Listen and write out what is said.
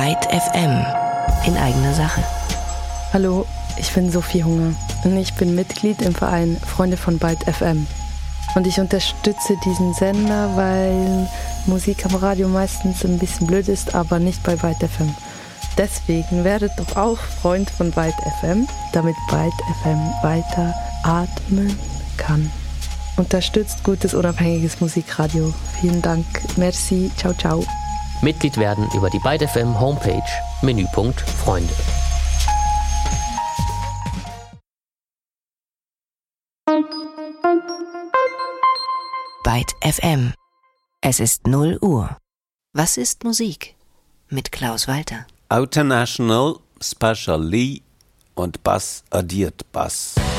Byte FM in eigener Sache. Hallo, ich bin Sophie Hunger und ich bin Mitglied im Verein Freunde von Byte FM. Und ich unterstütze diesen Sender, weil Musik am Radio meistens ein bisschen blöd ist, aber nicht bei Byte FM. Deswegen werdet doch auch Freund von Byte FM, damit Byte FM weiter atmen kann. Unterstützt gutes, unabhängiges Musikradio. Vielen Dank. Merci. Ciao, ciao. Mitglied werden über die Byte FM Homepage, Menüpunkt Freunde. Byte FM. Es ist 0 Uhr. Was ist Musik? Mit Klaus Walter. International, Special Lee und Bass addiert Bass.